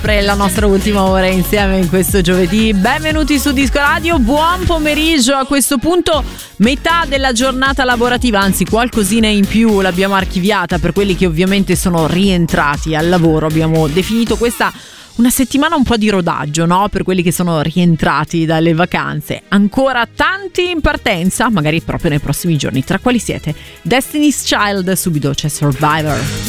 apre la nostra ultima ora insieme in questo giovedì. Benvenuti su Disco Radio, buon pomeriggio. A questo punto metà della giornata lavorativa, anzi qualcosina in più l'abbiamo archiviata per quelli che ovviamente sono rientrati al lavoro. Abbiamo definito questa una settimana un po' di rodaggio, no? Per quelli che sono rientrati dalle vacanze. Ancora tanti in partenza, magari proprio nei prossimi giorni. Tra quali siete? Destiny's Child, subito c'è Survivor.